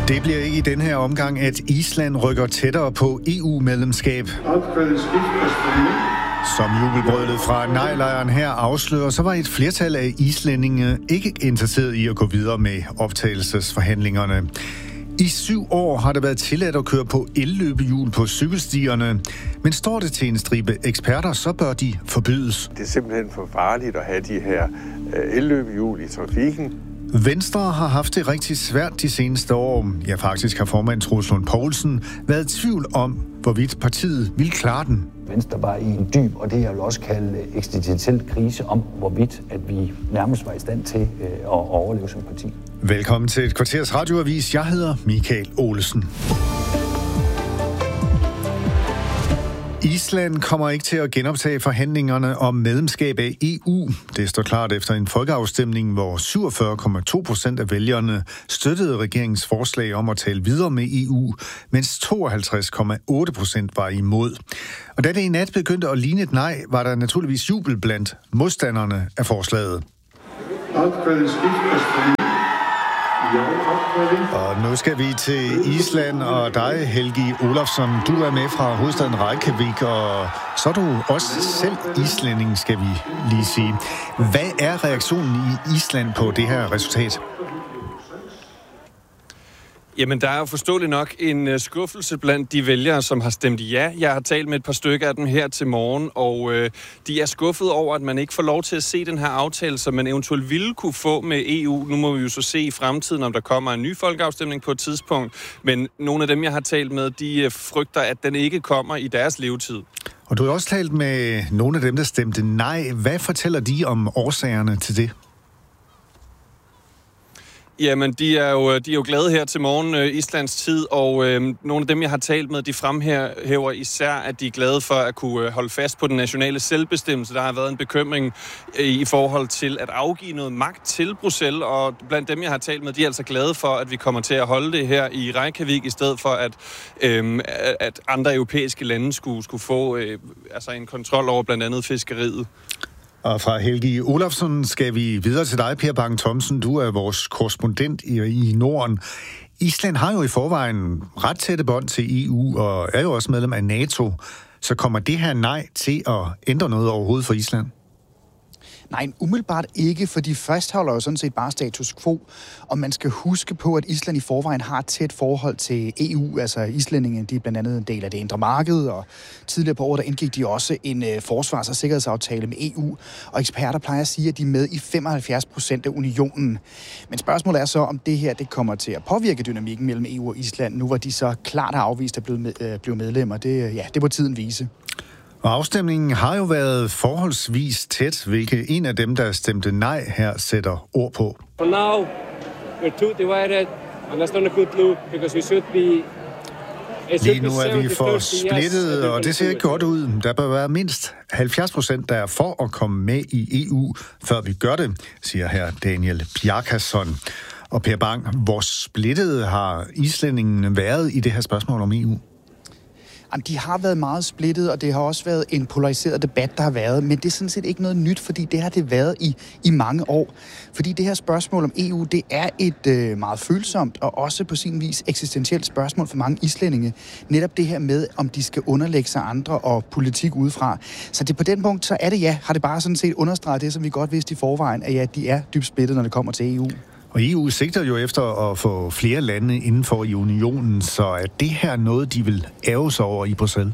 Det bliver ikke i den her omgang, at Island rykker tættere på EU-medlemskab. Som jubelbrølet fra nej-lejren her afslører, så var et flertal af islændinge ikke interesseret i at gå videre med optagelsesforhandlingerne. I 7 år har det været tilladt at køre på elløbehjul på cykelstierne, men står det til en stribe eksperter, så bør de forbydes. Det er simpelthen for farligt at have de her elløbehjul i trafikken. Venstre har haft det rigtig svært de seneste år. Ja, faktisk har formand Troels Lund Poulsen været i tvivl om, hvorvidt partiet vil klare den. Venstre var i en dyb, og det jeg vil også kalde eksistentiel krise om, hvorvidt at vi nærmest var i stand til at overleve som parti. Velkommen til et kvarters radioavis. Jeg hedder Michael Olesen. Island kommer ikke til at genoptage forhandlingerne om medlemskab af EU. Det står klart efter en folkeafstemning, hvor 47,2% af vælgerne støttede regeringens forslag om at tale videre med EU, mens 52,8% var imod. Og da det i nat begyndte at ligne et nej, var der naturligvis jubel blandt modstanderne af forslaget. Og nu skal vi til Island og dig, Helgi Olafsson. Du er med fra hovedstaden Reykjavik, og så er du også selv islænding, skal vi lige sige. Hvad er reaktionen i Island på det her resultat? Jamen, der er jo forståeligt nok en skuffelse blandt de vælgere, som har stemt ja. Jeg har talt med et par stykker af dem her til morgen, og de er skuffet over, at man ikke får lov til at se den her aftale, som man eventuelt ville kunne få med EU. Nu må vi jo så se i fremtiden, om der kommer en ny folkeafstemning på et tidspunkt. Men nogle af dem, jeg har talt med, de frygter, at den ikke kommer i deres levetid. Og du har også talt med nogle af dem, der stemte nej. Hvad fortæller de om årsagerne til det? Jamen, de er jo glade her til morgen, Islands tid, og nogle af dem, jeg har talt med, de fremhæver især, at de er glade for at kunne holde fast på den nationale selvbestemmelse. Der har været en bekymring i forhold til at afgive noget magt til Bruxelles, og blandt dem, jeg har talt med, de er altså glade for, at vi kommer til at holde det her i Reykjavik, i stedet for at andre europæiske lande skulle få en kontrol over blandt andet fiskeriet. Og fra Helgi Olafsson skal vi videre til dig, Per Bang Thomsen. Du er vores korrespondent i Norden. Island har jo i forvejen ret tætte bånd til EU og er jo også medlem af NATO. Så kommer det her nej til at ændre noget overhovedet for Island? Nej, umiddelbart ikke, for de fastholder jo sådan set bare status quo, og man skal huske på, at Island i forvejen har et tæt forhold til EU, altså islændingen, de er blandt andet en del af det indre marked, og tidligere på året, der indgik de også en forsvars- og sikkerhedsaftale med EU, og eksperter plejer at sige, at de er med i 75% af unionen. Men spørgsmålet er så, om det her det kommer til at påvirke dynamikken mellem EU og Island, nu hvor de så klart har afvist at blive medlemmer. Det må tiden vise. Og afstemningen har jo været forholdsvis tæt, hvilket en af dem, der stemte nej her, sætter ord på. For now, we're too divided, and that's not a good look, because we should be... Lige nu er vi for splittet, og det ser ikke godt ud. Der bør være mindst 70%, der er for at komme med i EU, før vi gør det, siger her Daniel Bjarkason. Og Per Bang, hvor splittet har islændingen været i det her spørgsmål om EU? De har været meget splittet, og det har også været en polariseret debat, der har været, men det er sådan set ikke noget nyt, fordi det har det været i mange år. Fordi det her spørgsmål om EU, det er et meget følsomt og også på sin vis eksistentielt spørgsmål for mange islændinge. Netop det her med, om de skal underlægge sig andre og politik udefra. Så det på den punkt, så er det har det bare sådan set understreget det, som vi godt vidste i forvejen, at ja, de er dybt splittet, når det kommer til EU. Og EU sigter jo efter at få flere lande indenfor i unionen, så er det her noget, de vil ærge sig over i Bruxelles?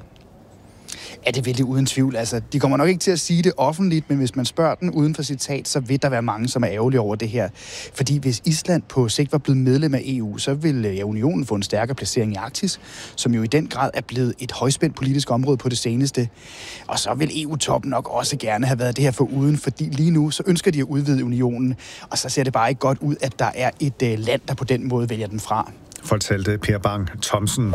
Ja, det vil det uden tvivl. Altså, de kommer nok ikke til at sige det offentligt, men hvis man spørger den uden for citat, så vil der være mange, som er ærgerlige over det her. Fordi hvis Island på sigt var blevet medlem af EU, så vil unionen få en stærkere placering i Arktis, som jo i den grad er blevet et højspændt politisk område på det seneste. Og så vil EU-toppen nok også gerne have været det her foruden, fordi lige nu så ønsker de at udvide unionen, og så ser det bare ikke godt ud, at der er et land, der på den måde vælger den fra. Fortalte Per Bang Thomsen.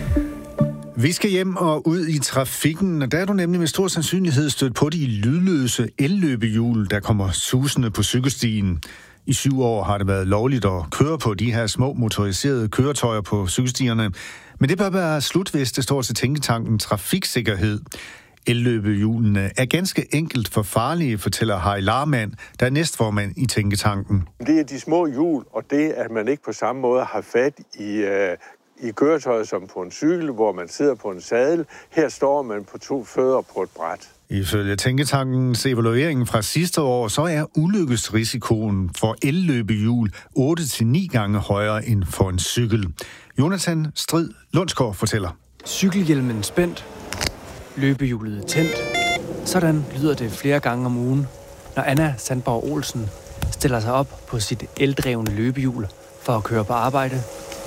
Vi skal hjem og ud i trafikken, og der er du nemlig med stor sandsynlighed stødt på de lydløse elløbehjul, der kommer susende på cykelstien. I 7 år har det været lovligt at køre på de her små motoriserede køretøjer på cykelstierne, men det bør være slut, hvis det står til tænketanken Trafiksikkerhed. Elløbehjulene er ganske enkelt for farlige, fortæller Harry Larmann, der er næstformand i Tænketanken. Det er de små hjul, og det, at man ikke på samme måde har fat i køretøjet som på en cykel, hvor man sidder på en sadel. Her står man på 2 fødder på et bræt. Ifølge Tænketankens evaluering fra sidste år, så er ulykkesrisikoen for elløbehjul 8-9 gange højere end for en cykel. Jonathan Strid Lundsgaard fortæller. Cykelhjelmen spændt, løbehjulet tændt. Sådan lyder det flere gange om ugen, når Anna Sandborg Olsen stiller sig op på sit eldrevne løbehjul for at køre på arbejde.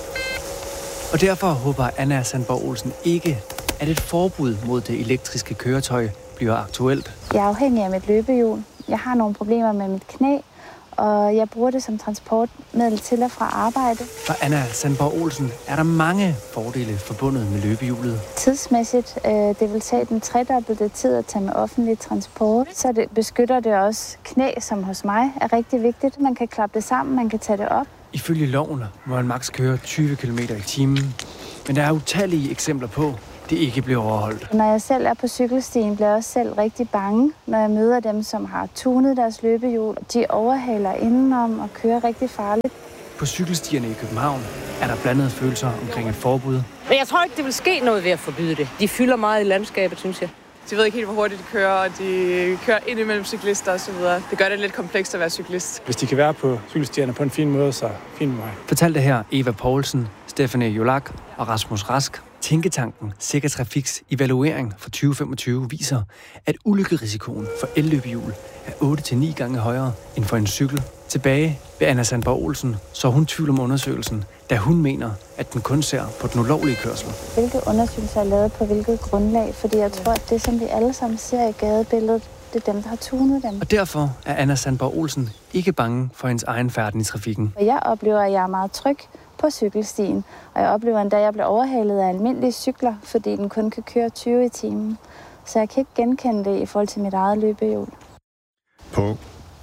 Og derfor håber Anna Sandborg Olsen ikke, at et forbud mod det elektriske køretøj bliver aktuelt. Jeg er afhængig af mit løbehjul. Jeg har nogle problemer med mit knæ, og jeg bruger det som transportmiddel til og fra arbejde. For Anna Sandborg Olsen er der mange fordele forbundet med løbehjulet. Tidsmæssigt, det vil tage den tredobbelte tid at tage med offentlig transport, så det beskytter det også knæ, som hos mig er rigtig vigtigt. Man kan klappe det sammen, man kan tage det op. Ifølge loven må man maks køre 20 km i timen, men der er utallige eksempler på, det ikke bliver overholdt. Når jeg selv er på cykelstien, bliver jeg også selv rigtig bange, når jeg møder dem, som har tunet deres løbehjul. De overhaler indenom og kører rigtig farligt. På cykelstierne i København er der blandede følelser omkring et forbud. Men jeg tror ikke, det vil ske noget ved at forbyde det. De fylder meget i landskabet, synes jeg. De ved ikke helt, hvor hurtigt de kører, og de kører ind imellem cyklister osv. Det gør det lidt komplekst at være cyklist. Hvis de kan være på cykelstierne på en fin måde, så fint med mig. Fortalte her Eva Poulsen, Stephanie Jolak og Rasmus Rask. Tænketanken Sikker Trafiks evaluering for 2025 viser, at ulykkerisikoen for elløbehjul er 8-9 gange højere end for en cykel. Tilbage ved Anna Sandborg Olsen så hun tvivl om undersøgelsen, da hun mener, at den kun ser på den ulovlige kørsel. Hvilke undersøgelser er lavet på hvilket grundlag? Fordi jeg tror, at det, som vi alle sammen ser i gadebilledet, det er dem, der har tunet dem. Og derfor er Anna Sandborg Olsen ikke bange for hendes egen færden i trafikken. Jeg oplever, at jeg er meget tryg på cykelstien, og jeg oplever endda, at jeg bliver overhalet af almindelige cykler, fordi den kun kan køre 20 i timen. Så jeg kan ikke genkende det i forhold til mit eget løbehjul. På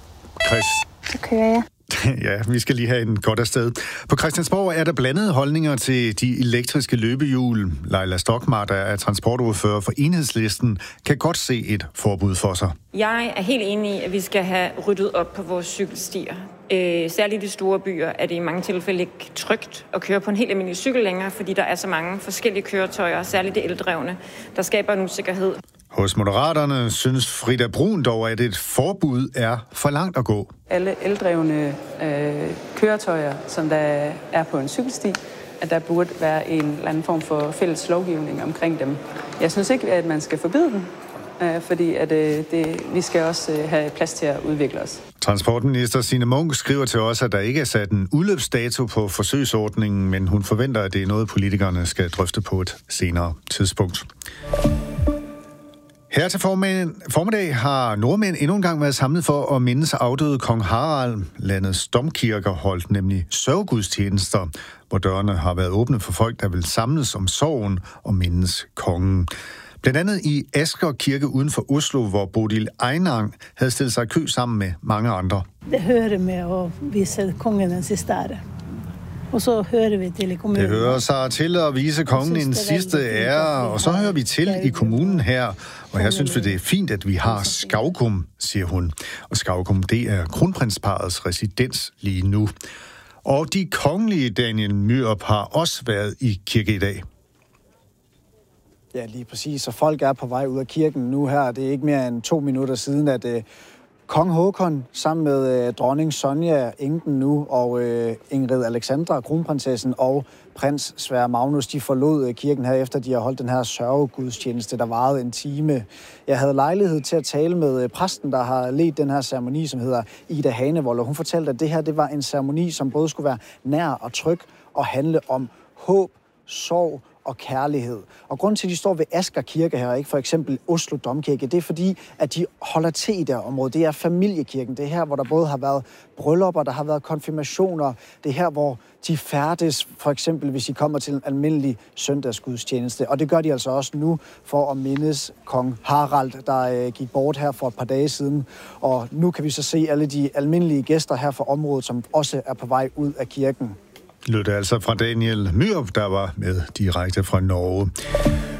Så kører jeg. Ja, vi skal lige have en godt afsted. På Christiansborg er der blandede holdninger til de elektriske løbehjul. Leila Stokmar, der er transportordfører for Enhedslisten, kan godt se et forbud for sig. Jeg er helt enig i, at vi skal have ryddet op på vores cykelstier. Særligt i de store byer er det i mange tilfælde ikke trygt at køre på en helt almindelig cykel længere, fordi der er så mange forskellige køretøjer, særligt det eldrevne, der skaber en usikkerhed. Hos Moderaterne synes Frida Brun dog, at et forbud er for langt at gå. Alle eldrevne køretøjer, som der er på en cykelsti, at der burde være en eller anden form for fælles lovgivning omkring dem. Jeg synes ikke, at man skal forbyde dem, fordi at vi skal også have plads til at udvikle os. Transportminister Signe Munk skriver til os, at der ikke er sat en udløbsdato på forsøgsordningen, men hun forventer, at det er noget, politikerne skal drøfte på et senere tidspunkt. Her til formiddag har nordmænd endnu en gang været samlet for at mindes afdøde kong Harald. Landets domkirker holdt nemlig sørgegudstjenester, hvor dørene har været åbne for folk, der vil samles om sorgen og mindes kongen. Blandt andet i Asker Kirke uden for Oslo, hvor Bodil Einang havde stillet sig i kø sammen med mange andre. Det hører med at vise kongen den sidste ære. Og så hører vi til i kommunen. Det hører sig til at vise kongen en sidste ære, og så hører vi til i kommunen her. Og her synes vi, det er fint, at vi har Skaugum, siger hun. Og Skaugum, det er kronprinsparrets residens lige nu. Og de kongelige, Daniel Myrup, har også været i kirke i dag. Ja, lige præcis. Så folk er på vej ud af kirken nu her. Det er ikke mere end 2 minutter siden, at kong Håkon sammen med dronning Sonja, enken nu, og Ingrid Alexandra, kronprinsessen, og prins Sverre Magnus, de forlod kirken her, efter de har holdt den her sørgegudstjeneste, der varede en time. Jeg havde lejlighed til at tale med præsten, der har ledt den her ceremoni, som hedder Ida Hanevold, og hun fortalte, at det her det var en ceremoni, som både skulle være nær og tryg og handle om håb, sorg og kærlighed. Og grunden til, at de står ved Asker Kirke her, ikke for eksempel Oslo Domkirke, det er fordi, at de holder til i det område. Det er familiekirken. Det er her, hvor der både har været bryllupper, der har været konfirmationer. Det er her, hvor de færdes, for eksempel hvis de kommer til en almindelig søndagsgudstjeneste. Og det gør de altså også nu for at mindes kong Harald, der gik bort her for et par dage siden. Og nu kan vi så se alle de almindelige gæster her fra området, som også er på vej ud af kirken. Lød det altså fra Daniel Myrup, der var med direkte fra Norge.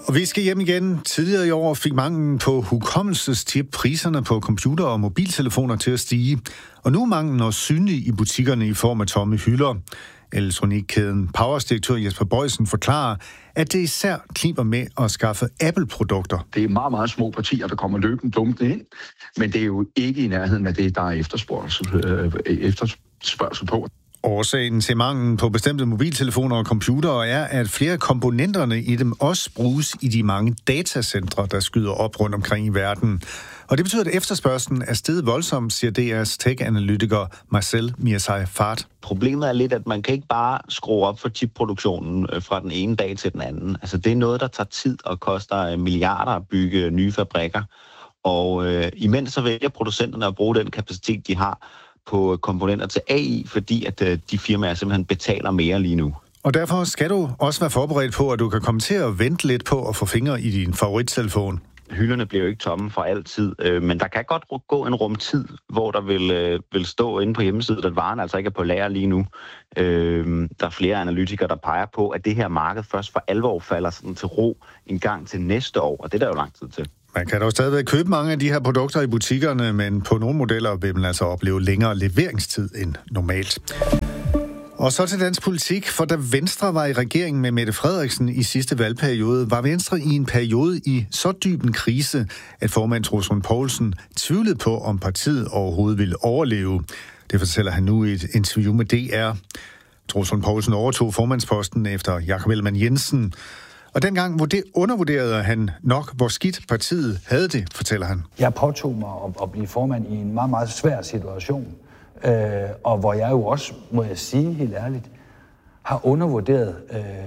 Og vi skal hjem igen. Tidligere i år fik manglen på hukommelsestip priserne på computer- og mobiltelefoner til at stige. Og nu er manglen også synlig i butikkerne i form af tomme hylder. Elektronikkæden Powers-direktør Jesper Boysen forklarer, at det især kniber med at skaffe Apple-produkter. Det er meget, meget små partier, der kommer løbende dumpende ind, men det er jo ikke i nærheden af det, der er efterspørgsel på. Årsagen til manglen på bestemte mobiltelefoner og computere er, at flere af komponenterne i dem også bruges i de mange datacentre, der skyder op rundt omkring i verden. Og det betyder, at efterspørgslen er steget voldsomt, siger DR's tech-analytiker Marcel Mirzai-Fard. Problemet er lidt, at man kan ikke bare skrue op for chipproduktionen fra den ene dag til den anden. Altså det er noget, der tager tid og koster milliarder at bygge nye fabrikker. Og imens så vælger producenterne at bruge den kapacitet, de har på komponenter til AI, fordi at de firmaer simpelthen betaler mere lige nu. Og derfor skal du også være forberedt på, at du kan komme til at vente lidt på at få fingre i din favorittelefon. Hylderne bliver jo ikke tomme for altid, men der kan godt gå en rumtid, hvor der vil stå inde på hjemmesiden, at varen altså ikke er på lager lige nu. Der er flere analytikere, der peger på, at det her marked først for alvor falder sådan til ro en gang til næste år, og det er der jo lang tid til. Man kan dog stadigvæk købe mange af de her produkter i butikkerne, men på nogle modeller vil man altså opleve længere leveringstid end normalt. Og så til dansk politik, for da Venstre var i regeringen med Mette Frederiksen i sidste valgperiode, var Venstre i en periode i så dyb en krise, at formand Troels Lund Poulsen tvivlede på, om partiet overhovedet ville overleve. Det fortæller han nu i et interview med DR. Troels Lund Poulsen overtog formandsposten efter Jakob Ellemann-Jensen. Og dengang undervurderede han nok, hvor skidt partiet havde det, fortæller han. Jeg påtog mig at blive formand i en meget, meget svær situation. Og hvor jeg jo også, må jeg sige helt ærligt, har undervurderet,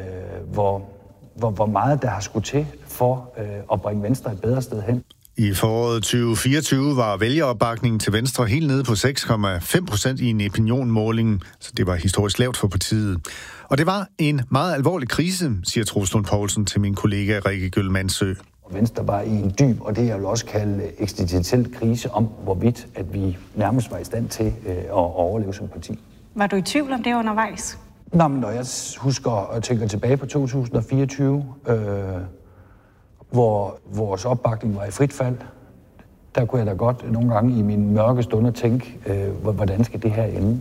hvor meget der har skulle til for at bringe Venstre et bedre sted hen. I foråret 2024 var vælgeropbakningen til Venstre helt nede på 6,5% i en opinionmåling, så det var historisk lavt for partiet. Og det var en meget alvorlig krise, siger Troels Lund Poulsen til min kollega Rikke Gyll-Mandsø. Venstre var i en dyb, og det jeg vil også kalde eksistentiel krise om, hvorvidt at vi nærmest var i stand til at overleve som parti. Var du i tvivl om det undervejs? Nå, men når jeg husker og tænker tilbage på 2024, hvor vores opbakning var i frit fald, der kunne jeg da godt nogle gange i mine mørke stunder tænke, hvordan skal det her ende?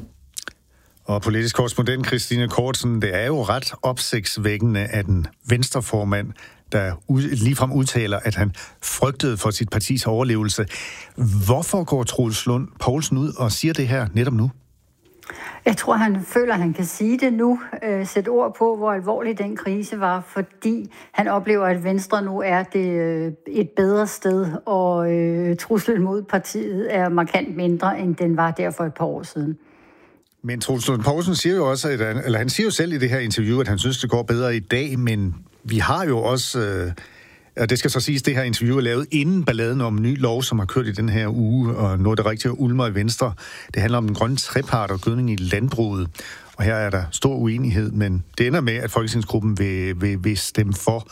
Og politisk korrespondent Christine Kortsen, det er jo ret opsigtsvækkende, at en venstreformand, der ligefrem udtaler, at han frygtede for sit partis overlevelse. Hvorfor går Troels Lund Poulsen ud og siger det her netop nu? Jeg tror, han føler, at han kan sige det nu, sætte ord på, hvor alvorlig den krise var, fordi han oplever, at Venstre nu er det et bedre sted, og truslen mod partiet er markant mindre, end den var der for et par år siden. Men Troels Lund Poulsen siger jo også, eller han siger jo selv i det her interview, at han synes, det går bedre i dag, men vi har jo også, og det skal så siges, det her interview er lavet inden balladen om en ny lov, som har kørt i den her uge, og noget, der rigtig ulmer i Venstre. Det handler om den grønne trepart og gødning i landbruget. Og her er der stor uenighed, men det ender med, at Folketingsgruppen vil stemme for.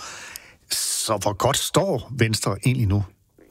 Så hvor godt står Venstre egentlig nu?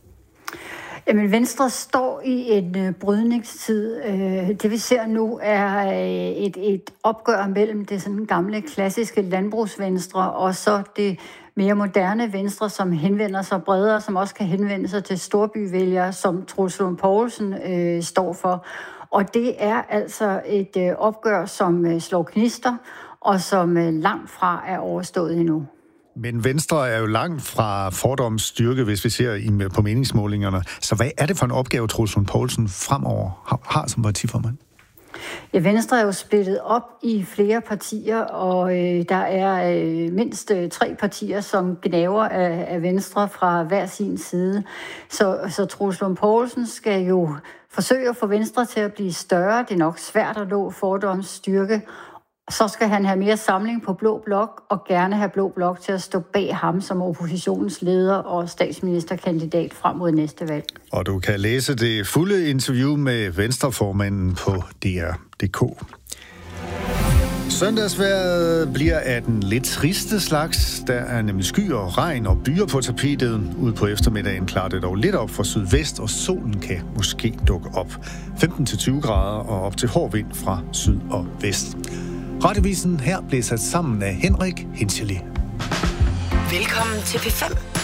Jamen, Venstre står i en brydningstid. Det vi ser nu er et opgør mellem det sådan gamle, klassiske landbrugsvenstre og så det mere moderne Venstre, som henvender sig bredere, som også kan henvende sig til storbyvælgere, som Troels Lund Poulsen står for. Og det er altså et opgør, som slår knister, og som langt fra er overstået endnu. Men Venstre er jo langt fra fordoms styrke, hvis vi ser på meningsmålingerne. Så hvad er det for en opgave, Troels Lund Poulsen fremover har som partiformand? Ja, Venstre er jo splittet op i flere partier, og der er mindst 3 partier, som gnaver af Venstre fra hver sin side. Så Troels Lund Poulsen skal jo forsøge at få Venstre til at blive større. Det er nok svært at nå fordoms styrke. Så skal han have mere samling på Blå Blok, og gerne have Blå Blok til at stå bag ham som oppositionens leder og statsministerkandidat frem mod næste valg. Og du kan læse det fulde interview med Venstreformanden på DR.dk. Søndagsvejret bliver af den lidt triste slags. Der er nemlig skyer, regn og byer på tapetet. Ude på eftermiddagen klarer det dog lidt op fra sydvest, og solen kan måske dukke op. 15-20 grader og op til hård vind fra syd og vest. Radiovisen her blev sat sammen af Henrik Hinchely. Velkommen til P5.